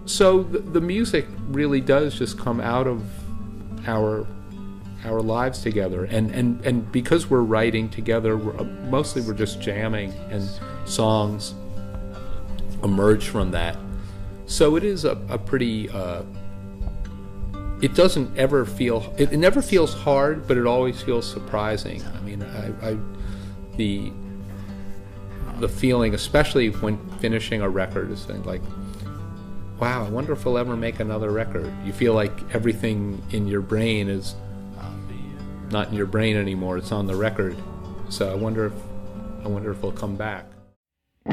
So the music really does just come out of our lives together, and because we're writing together, mostly we're just jamming, and songs emerge from that. So it is a pretty. It doesn't ever feel. It never feels hard, but it always feels surprising. I mean, the feeling, especially when finishing a record, is like, wow, I wonder if we'll ever make another record. You feel like everything in your brain is not in your brain anymore, it's on the record. So I wonder if we'll come back.